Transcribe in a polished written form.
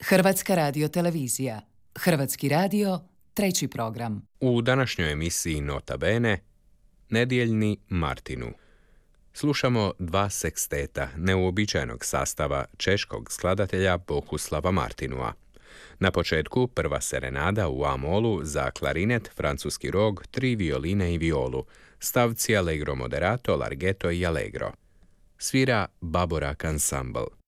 Hrvatska radiotelevizija. Hrvatski radio, treći program. U današnjoj emisiji Nota Bene, Nedjeljni Martinu. Slušamo dva seksteta neuobičajenog sastava češkog skladatelja Bohuslava Martinua. Na početku prva serenada u A-molu za klarinet, francuski rog, 3 violine i violu, stavci allegro moderato, larghetto i allegro. Svira Baborak Ensemble.